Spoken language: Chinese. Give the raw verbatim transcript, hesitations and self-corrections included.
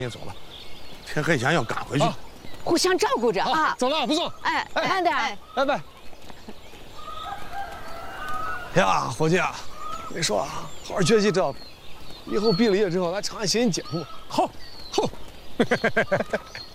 先走了，天黑前要赶回去， 互相照顾着啊。 走了，不送。 哎，慢点， 拜拜。呀，伙计啊，跟你说啊，好好学习这个，以后毕了业之后，咱厂里寻你姐夫。 好，好。